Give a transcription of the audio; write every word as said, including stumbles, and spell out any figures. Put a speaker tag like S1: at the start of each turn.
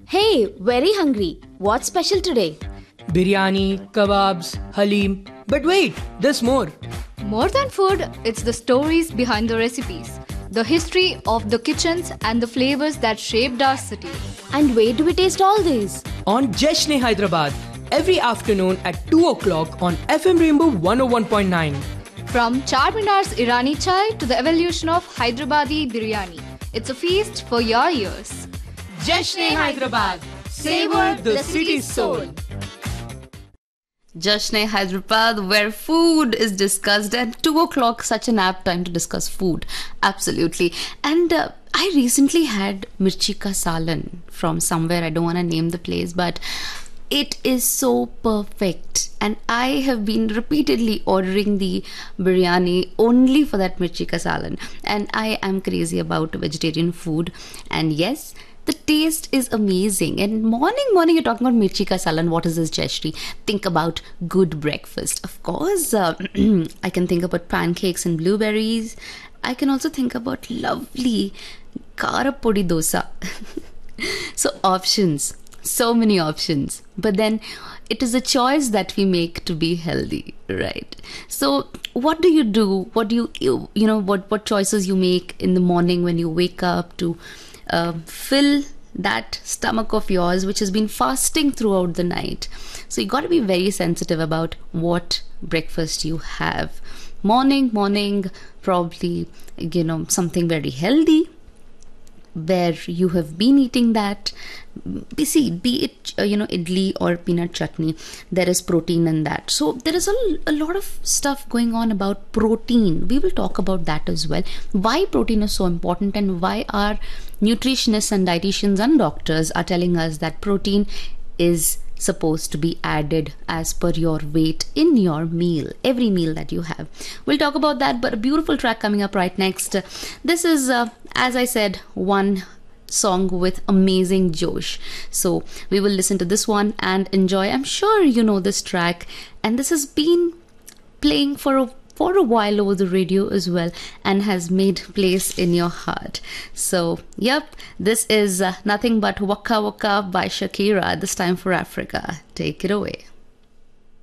S1: Hey, very hungry. What's special today?
S2: Biryani, kebabs, halim. But wait, there's more.
S3: More than food, it's the stories behind the recipes, the history of the kitchens and the flavors that shaped our city.
S1: And where do we taste all these?
S2: On Jashn Hyderabad, every afternoon at two o'clock on F M Rainbow one oh one point nine.
S3: From Charminar's Irani chai to the evolution of Hyderabadi biryani, it's a feast for your ears.
S2: Jashn Hyderabad, savor the city's soul.
S4: Jashn Hyderabad, where food is discussed at two o'clock, such an apt time to discuss food. Absolutely. And uh, I recently had mirchi ka salan from somewhere, I don't want to name the place, but it is so perfect. And I have been repeatedly ordering the biryani only for that mirchi ka salan. And I am crazy about vegetarian food. And yes, the taste is amazing. And morning, morning, you're talking about mirchi ka salan. What is this, Jayashree? Think about good breakfast. Of course, uh, I can think about pancakes and blueberries. I can also think about lovely kara podi dosa. So options, so many options. But then it is a choice that we make to be healthy, right? So what do you do? What do you, you, you know, what, what choices you make in the morning when you wake up to Uh, fill that stomach of yours which has been fasting throughout the night. So you got to be very sensitive about what breakfast you have. Morning, morning, probably, you know, something very healthy where you have been eating that. See, be it uh, you know, idli or peanut chutney, there is protein in that. So there is a, a lot of stuff going on about protein. We will talk about that as well. Why protein is so important and why our nutritionists and dietitians and doctors are telling us that protein is supposed to be added as per your weight in your meal, every meal that you have. We'll talk about that, but a beautiful track coming up right next. This is, uh, as I said, one song with amazing josh. So we will listen to this one and enjoy. I'm sure you know this track, and this has been playing for a for a while over the radio as well and has made place in your heart. So yep, this is uh, nothing but Waka Waka by Shakira, this time for Africa. Take it away.